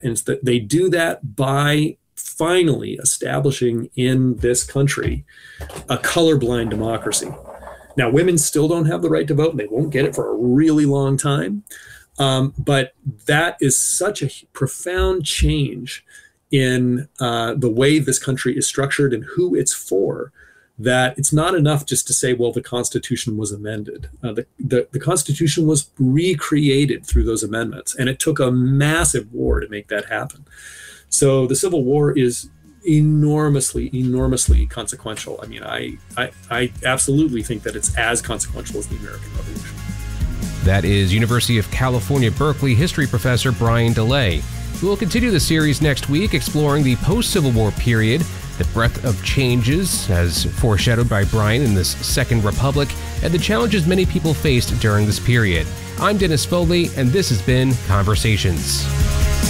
And it's that they do that by finally establishing in this country a colorblind democracy. Now, women still don't have the right to vote, and they won't get it for a really long time. But that is such a profound change in the way this country is structured and who it's for, that it's not enough just to say, well, the Constitution was amended. The Constitution was recreated through those amendments, and it took a massive war to make that happen. So the Civil War is enormously, enormously consequential. I mean, I absolutely think that it's as consequential as the American Revolution. That is University of California, Berkeley history professor Brian DeLay. We will continue the series next week, exploring the post-Civil War period, the breadth of changes, as foreshadowed by Brian in this Second Republic, and the challenges many people faced during this period. I'm Dennis Foley, and this has been Conversations.